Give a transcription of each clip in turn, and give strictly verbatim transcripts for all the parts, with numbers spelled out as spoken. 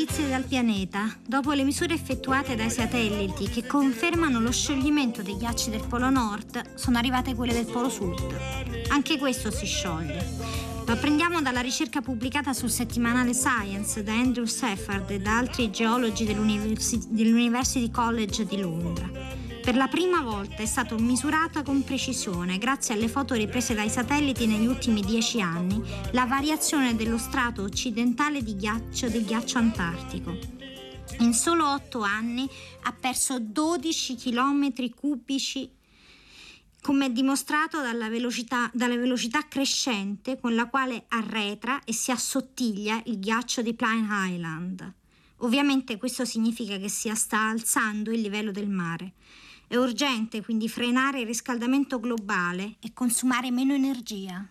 notizie dal pianeta. Dopo le misure effettuate dai satelliti che confermano lo scioglimento dei ghiacci del Polo Nord, sono arrivate quelle del Polo Sud. Anche questo si scioglie. Lo apprendiamo dalla ricerca pubblicata sul settimanale Science da Andrew Seffard e da altri geologi dell'University, dell'University College di Londra. Per la prima volta è stata misurata con precisione, grazie alle foto riprese dai satelliti negli ultimi dieci anni, la variazione dello strato occidentale di ghiaccio del ghiaccio antartico. In solo otto anni ha perso dodici chilometri cubici, come è dimostrato dalla velocità, dalla velocità crescente con la quale arretra e si assottiglia il ghiaccio di Pine Island. Ovviamente questo significa che si sta alzando il livello del mare. È urgente quindi frenare il riscaldamento globale e consumare meno energia.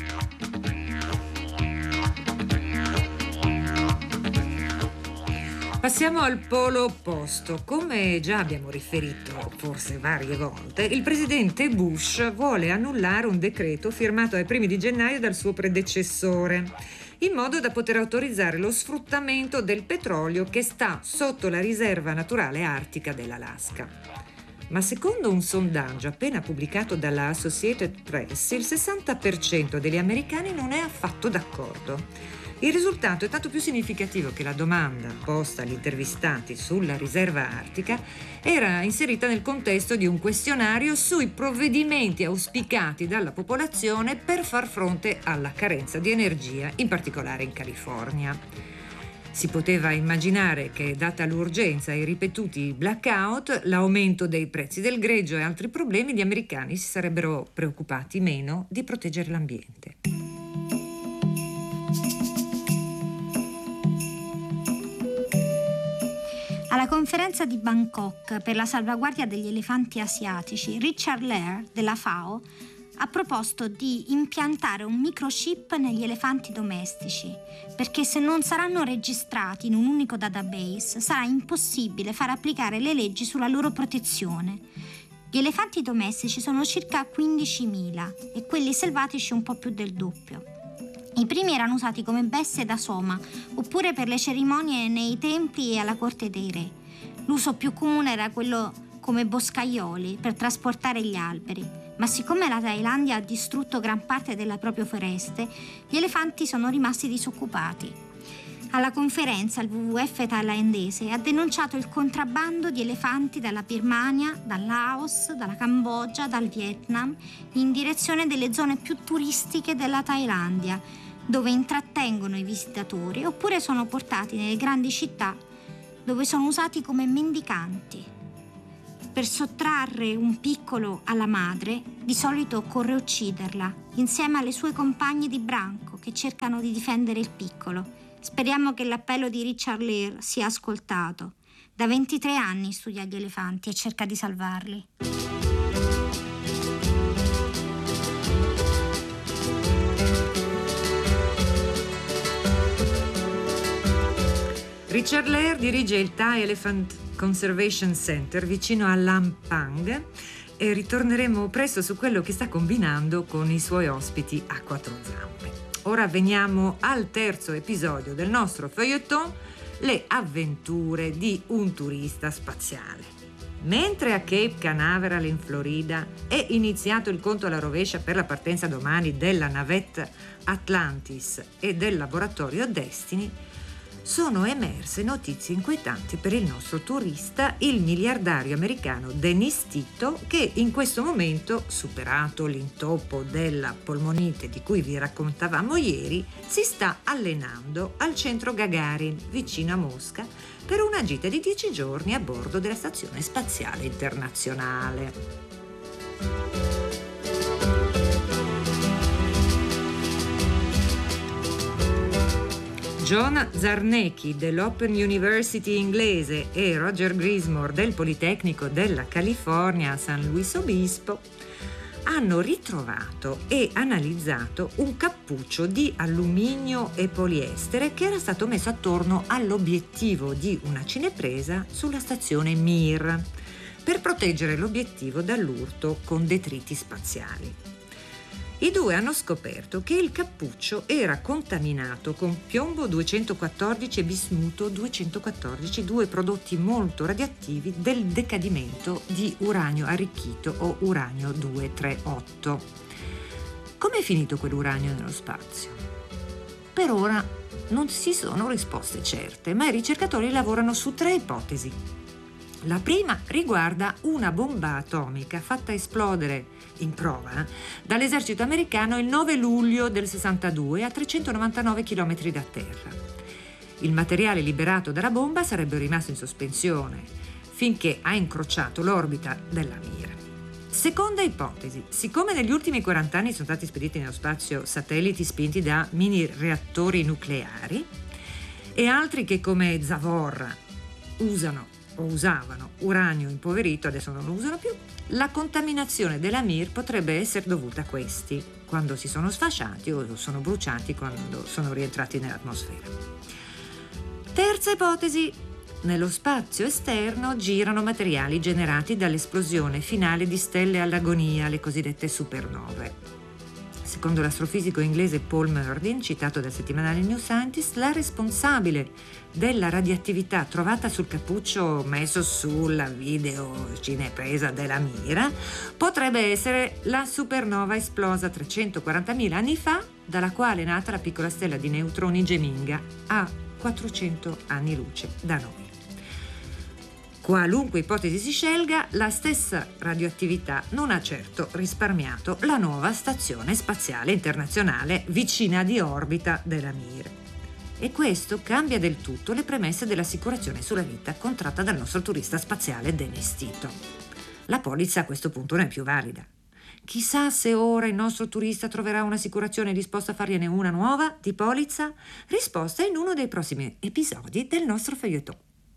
Passiamo al polo opposto. Come già abbiamo riferito forse varie volte, il presidente Bush vuole annullare un decreto firmato ai primi di gennaio dal suo predecessore, in modo da poter autorizzare lo sfruttamento del petrolio che sta sotto la riserva naturale artica dell'Alaska. Ma secondo un sondaggio appena pubblicato dalla Associated Press, il sessanta per cento degli americani non è affatto d'accordo. Il risultato è tanto più significativo che la domanda posta agli intervistati sulla riserva artica era inserita nel contesto di un questionario sui provvedimenti auspicati dalla popolazione per far fronte alla carenza di energia, in particolare in California. Si poteva immaginare che, data l'urgenza e i ripetuti blackout, l'aumento dei prezzi del greggio e altri problemi, gli americani si sarebbero preoccupati meno di proteggere l'ambiente. Alla conferenza di Bangkok per la salvaguardia degli elefanti asiatici, Richard Lehr della FAO ha proposto di impiantare un microchip negli elefanti domestici, perché se non saranno registrati in un unico database sarà impossibile far applicare le leggi sulla loro protezione. Gli elefanti domestici sono circa quindicimila e quelli selvatici un po' più del doppio. I primi erano usati come bestie da soma oppure per le cerimonie nei templi e alla corte dei re. L'uso più comune era quello come boscaioli per trasportare gli alberi. Ma siccome la Thailandia ha distrutto gran parte delle proprie foreste, gli elefanti sono rimasti disoccupati. Alla conferenza il W W F thailandese ha denunciato il contrabbando di elefanti dalla Birmania, dal Laos, dalla Cambogia, dal Vietnam, in direzione delle zone più turistiche della Thailandia, dove intrattengono i visitatori, oppure sono portati nelle grandi città dove sono usati come mendicanti. Per sottrarre un piccolo alla madre, di solito occorre ucciderla, insieme alle sue compagne di branco che cercano di difendere il piccolo. Speriamo che l'appello di Richard Lehr sia ascoltato. Da ventitré anni studia gli elefanti e cerca di salvarli. Richard Lehr dirige il Thai Elephant Conservation Center vicino a Lampang e ritorneremo presto su quello che sta combinando con i suoi ospiti a quattro zampe. Ora veniamo al terzo episodio del nostro feuilleton, le avventure di un turista spaziale. Mentre a Cape Canaveral in Florida è iniziato il conto alla rovescia per la partenza domani della navetta Atlantis e del laboratorio Destiny, sono emerse notizie inquietanti per il nostro turista, il miliardario americano Dennis Tito, che in questo momento, superato l'intoppo della polmonite di cui vi raccontavamo ieri, si sta allenando al centro Gagarin, vicino a Mosca, per una gita di dieci giorni a bordo della Stazione Spaziale Internazionale. John Zarnecki dell'Open University inglese e Roger Grismore del Politecnico della California a San Luis Obispo hanno ritrovato e analizzato un cappuccio di alluminio e poliestere che era stato messo attorno all'obiettivo di una cinepresa sulla stazione Mir per proteggere l'obiettivo dall'urto con detriti spaziali. I due hanno scoperto che il cappuccio era contaminato con piombo duecentoquattordici e bismuto duecentoquattordici, due prodotti molto radioattivi del decadimento di uranio arricchito o uranio duecentotrentanotto. Com'è finito quell'uranio nello spazio? Per ora non ci sono risposte certe, ma i ricercatori lavorano su tre ipotesi. La prima riguarda una bomba atomica fatta esplodere in prova dall'esercito americano il nove luglio del sessantadue a trecentonovantanove chilometri da terra. Il materiale liberato dalla bomba sarebbe rimasto in sospensione finché ha incrociato l'orbita della Mir. Seconda ipotesi: siccome negli ultimi quaranta anni sono stati spediti nello spazio satelliti spinti da mini reattori nucleari e altri che come Zavorra usano o usavano uranio impoverito, adesso non lo usano più, la contaminazione della Mir potrebbe essere dovuta a questi, quando si sono sfasciati o sono bruciati quando sono rientrati nell'atmosfera. Terza ipotesi: nello spazio esterno girano materiali generati dall'esplosione finale di stelle all'agonia, le cosiddette supernove. Secondo l'astrofisico inglese Paul Murdin, citato dal settimanale New Scientist, la responsabile della radioattività trovata sul cappuccio messo sulla videocinepresa della Mira potrebbe essere la supernova esplosa trecentoquarantamila anni fa, dalla quale è nata la piccola stella di neutroni Geminga a quattrocento anni luce da noi. Qualunque ipotesi si scelga, la stessa radioattività non ha certo risparmiato la nuova stazione spaziale internazionale vicina di orbita della Mir. E questo cambia del tutto le premesse dell'assicurazione sulla vita contratta dal nostro turista spaziale Dennis Tito. La polizza a questo punto non è più valida. Chissà se ora il nostro turista troverà un'assicurazione disposta a fargliene una nuova di polizza? Risposta in uno dei prossimi episodi del nostro feuilleton.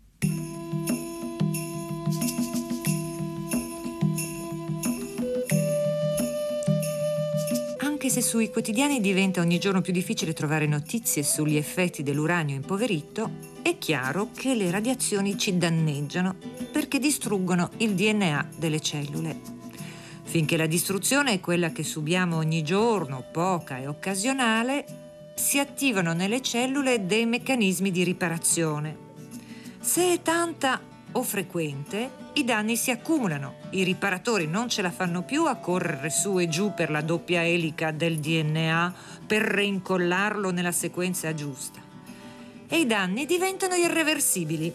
Anche se sui quotidiani diventa ogni giorno più difficile trovare notizie sugli effetti dell'uranio impoverito, è chiaro che le radiazioni ci danneggiano perché distruggono il D N A delle cellule. Finché la distruzione è quella che subiamo ogni giorno, poca e occasionale, si attivano nelle cellule dei meccanismi di riparazione. Se è tanta o frequente, i danni si accumulano, i riparatori non ce la fanno più a correre su e giù per la doppia elica del D N A per reincollarlo nella sequenza giusta e i danni diventano irreversibili.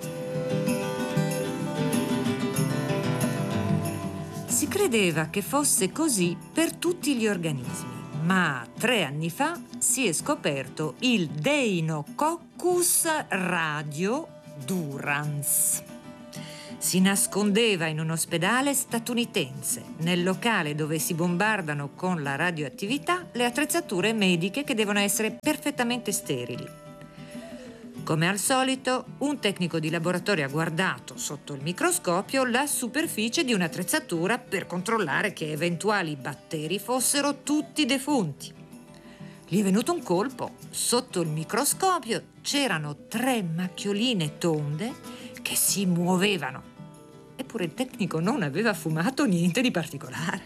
Si credeva che fosse così per tutti gli organismi, ma tre anni fa si è scoperto il Deinococcus radiodurans. Si nascondeva in un ospedale statunitense, nel locale dove si bombardano con la radioattività le attrezzature mediche che devono essere perfettamente sterili. Come al solito, un tecnico di laboratorio ha guardato sotto il microscopio la superficie di un'attrezzatura per controllare che eventuali batteri fossero tutti defunti. Gli è venuto un colpo. Sotto il microscopio c'erano tre macchioline tonde che si muovevano. Eppure il tecnico non aveva fumato niente di particolare.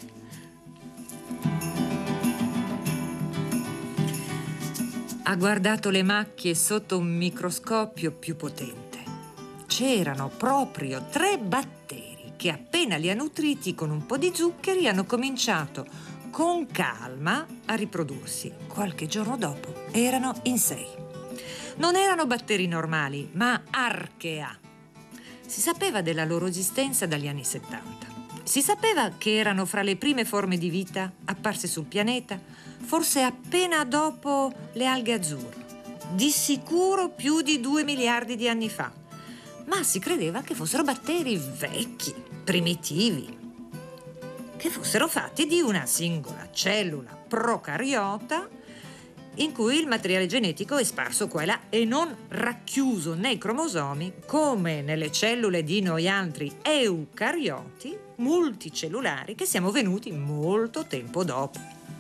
Ha guardato le macchie sotto un microscopio più potente. C'erano proprio tre batteri che appena li ha nutriti con un po' di zuccheri hanno cominciato con calma a riprodursi. Qualche giorno dopo erano in sei. Non erano batteri normali, ma archea. Si sapeva della loro esistenza dagli anni settanta. Si sapeva che erano fra le prime forme di vita apparse sul pianeta, forse appena dopo le alghe azzurre, di sicuro più di due miliardi di anni fa. Ma si credeva che fossero batteri vecchi, primitivi, che fossero fatti di una singola cellula procariota in cui il materiale genetico è sparso qua e là e non racchiuso nei cromosomi come nelle cellule di noi altri eucarioti multicellulari che siamo venuti molto tempo dopo.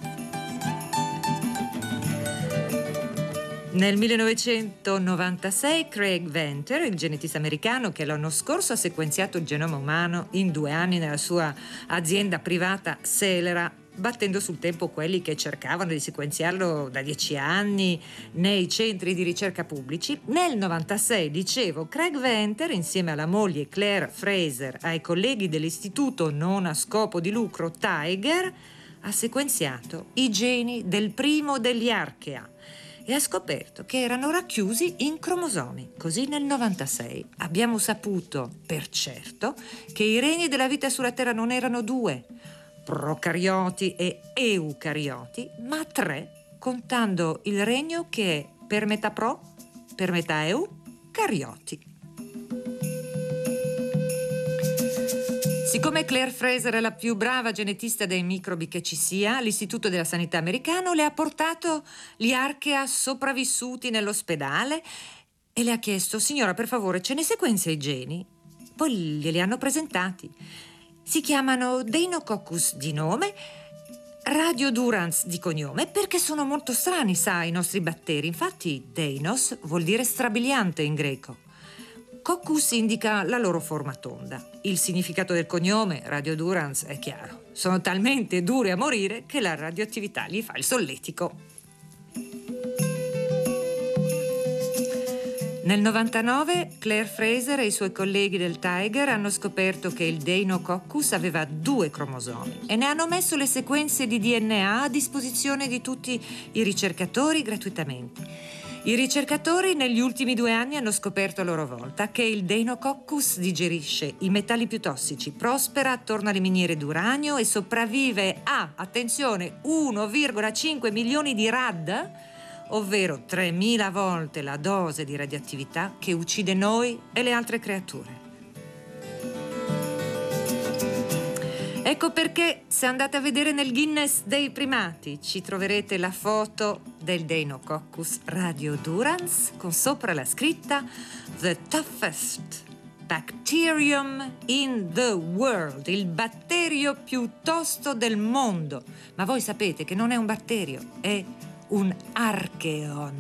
Nel millenovecentonovantasei Craig Venter, il genetista americano che l'anno scorso ha sequenziato il genoma umano in due anni nella sua azienda privata Celera battendo sul tempo quelli che cercavano di sequenziarlo da dieci anni nei centri di ricerca pubblici. Nel novantasei, dicevo, Craig Venter, insieme alla moglie Claire Fraser, ai colleghi dell'istituto non a scopo di lucro Tiger, ha sequenziato i geni del primo degli archea e ha scoperto che erano racchiusi in cromosomi. Così nel novantasei abbiamo saputo per certo che i regni della vita sulla Terra non erano due, procarioti e eucarioti, ma tre, contando il regno che è per metà pro, per metà eucarioti. Siccome Claire Fraser è la più brava genetista dei microbi che ci sia, l'Istituto della Sanità americano le ha portato gli archea sopravvissuti nell'ospedale e le ha chiesto: signora, per favore, ce ne sequenzia i geni? Poi glieli hanno presentati. Si chiamano Deinococcus di nome, Radiodurans di cognome, perché sono molto strani, sa, i nostri batteri. Infatti Deinos vuol dire strabiliante in greco. Coccus indica la loro forma tonda. Il significato del cognome, Radiodurans, è chiaro. Sono talmente duri a morire che la radioattività gli fa il solletico. Nel novantanove Claire Fraser e i suoi colleghi del Tiger hanno scoperto che il Deinococcus aveva due cromosomi e ne hanno messo le sequenze di D N A a disposizione di tutti i ricercatori gratuitamente. I ricercatori negli ultimi due anni hanno scoperto a loro volta che il Deinococcus digerisce i metalli più tossici, prospera attorno alle miniere d'uranio e sopravvive a, attenzione, uno virgola cinque milioni di rad, ovvero tremila volte la dose di radioattività che uccide noi e le altre creature. Ecco perché, se andate a vedere nel Guinness dei primati, ci troverete la foto del Deinococcus radiodurans con sopra la scritta The toughest bacterium in the world, il batterio più tosto del mondo. Ma voi sapete che non è un batterio, è un archeon.